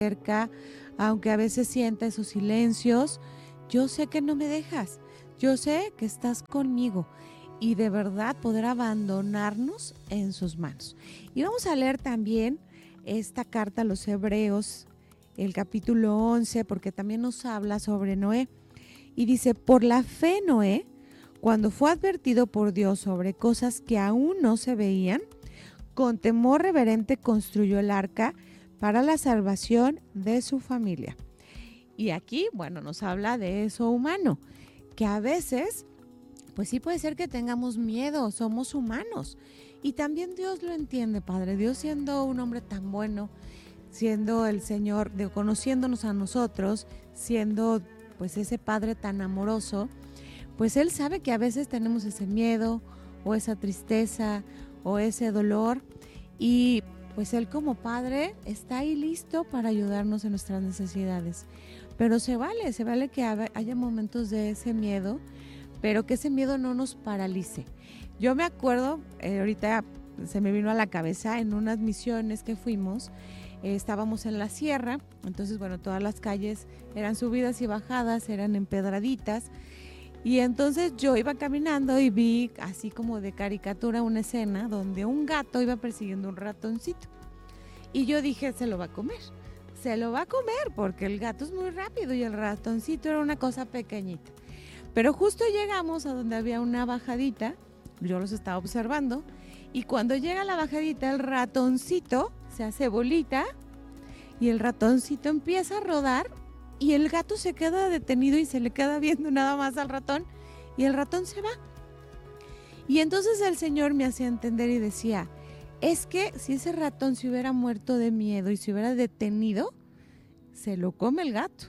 cerca, aunque a veces sienta esos silencios, yo sé que no me dejas, yo sé que estás conmigo y de verdad poder abandonarnos en sus manos. Y vamos a leer también esta carta a los Hebreos, el capítulo 11, porque también nos habla sobre Noé. Y dice, por la fe Noé, cuando fue advertido por Dios sobre cosas que aún no se veían, con temor reverente construyó el arca para la salvación de su familia. Y aquí, bueno, nos habla de eso humano, que a veces, pues sí puede ser que tengamos miedo, somos humanos. Y también Dios lo entiende, Padre. Dios siendo un hombre tan bueno, siendo el Señor, conociéndonos a nosotros, siendo pues ese Padre tan amoroso, pues Él sabe que a veces tenemos ese miedo o esa tristeza o ese dolor y pues Él como Padre está ahí listo para ayudarnos en nuestras necesidades. Pero se vale que haya momentos de ese miedo, pero que ese miedo no nos paralice. Yo me acuerdo, ahorita se me vino a la cabeza en unas misiones que fuimos, estábamos en la sierra, entonces bueno, todas las calles eran subidas y bajadas, eran empedraditas, y entonces yo iba caminando y vi así como de caricatura una escena donde un gato iba persiguiendo un ratoncito. Y yo dije, se lo va a comer. Se lo va a comer porque el gato es muy rápido y el ratoncito era una cosa pequeñita. Pero justo llegamos a donde había una bajadita, yo los estaba observando, y cuando llega la bajadita el ratoncito se hace bolita y el ratoncito empieza a rodar y el gato se queda detenido y se le queda viendo nada más al ratón y el ratón se va. Y entonces el Señor me hacía entender y decía, es que si ese ratón se hubiera muerto de miedo y se hubiera detenido, se lo come el gato.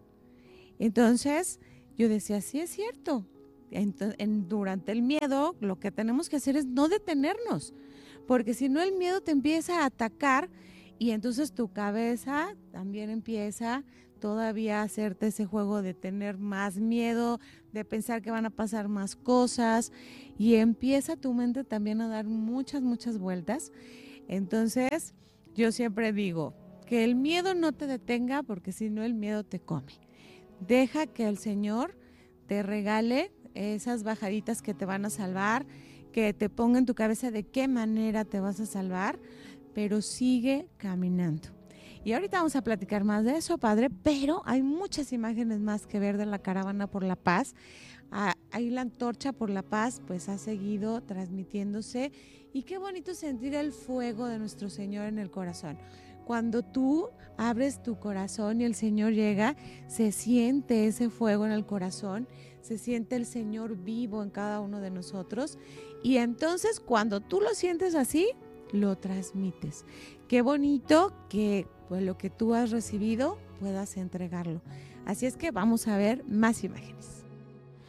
Entonces yo decía, sí es cierto. Durante el miedo lo que tenemos que hacer es no detenernos, porque si no el miedo te empieza a atacar y entonces tu cabeza también empieza todavía a hacerte ese juego de tener más miedo, de pensar que van a pasar más cosas y empieza tu mente también a dar muchas vueltas. Entonces yo siempre digo que el miedo no te detenga porque si no el miedo te come. Deja que el Señor te regale esas bajaditas que te van a salvar, que te ponga en tu cabeza de qué manera te vas a salvar, pero sigue caminando. Y ahorita vamos a platicar más de eso, Padre, pero hay muchas imágenes más que ver de la Caravana por la Paz. Ahí la Antorcha por la Paz pues ha seguido transmitiéndose y qué bonito sentir el fuego de nuestro Señor en el corazón. Cuando tú abres tu corazón y el Señor llega, se siente ese fuego en el corazón, se siente el Señor vivo en cada uno de nosotros y entonces cuando tú lo sientes así, lo transmites. Qué bonito que pues, lo que tú has recibido puedas entregarlo. Así es que vamos a ver más imágenes.